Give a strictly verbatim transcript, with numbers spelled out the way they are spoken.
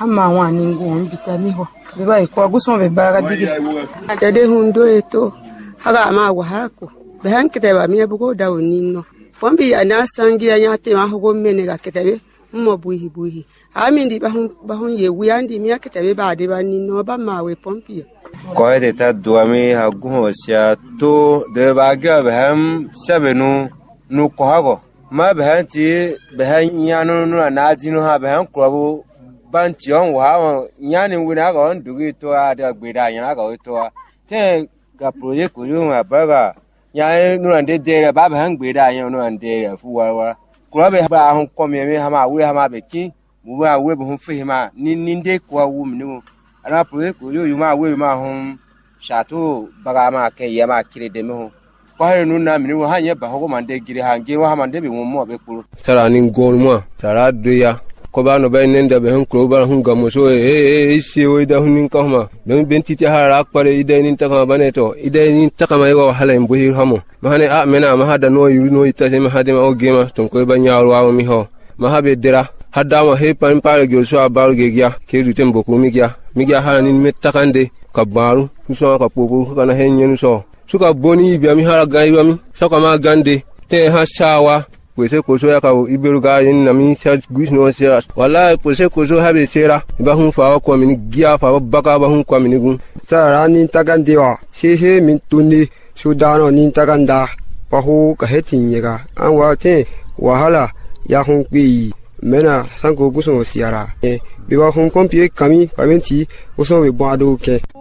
Hama wani nguo bitaniho. Beba iko guson be bara digi. Tade hundo eto. Haga ma wa hako. Be hankete ba mi bugo da onino. Pombi ana sangi anya te ma hogo mene ga ketebe. Mo buhi buhi. Ami ndi ba hun ba hun ye wi andi mi aketebe ba de ba nino ba ma we pompi. Ko ede ta duami ha guhosia to de ba ga be ham sebenu nu ko hago. Ma be hanti be hanyanu nu na dinu ha be han krobo banti on wa nyani wina ga on dugi to a de gbeda yan ga to a te ga project ko yun abaga nya nu ande de ba be han gbeda yan nu ande fu wa wa krobe ba hun komi me ha ma we ha ma be kin mu wa we be hun fi ma ni ni de ko wu mi nu ana project ko yo ma we ma hun shato baga ma ke ya ma kire de me hun kwa nu na mi wo hanye ba ho man de gire hange wa man de be wo mo be kuru sara ni ngol mo sara do ya ko ba no be nenda be hun kro ba hun gamo so e e se wo da hun ka ma don benti ti hara pare ide ni ta ka ba ne to ide ni ta ka mai wa hala mbo hi hamo ma hane a mena ma hada no yuru no ita se ma hade ma o gema ton ko ba nyaaro wa mi ho ma habe dira hada ma he pan pare gyo so abaru ge gya ke du tembo ko mi gya mi gya hala ni me takande ka baru so ka popo ka na he nyenu so suka boni bi ami hara gai bi saka ma gande te ha shawa pese koso ya ka iberu ga yin na mi cha guis no sera wala pese koso ha be sera ba hun fa ko mi giya fa baka ba hun ko mi gun sara ni takande wa se se min tunni sudano ni takanda pa hu ka hetin yega an wa te wahala ya hun pi mena sanko guso siara e bi wa hun kompie kami pa menti guso be bo ado ke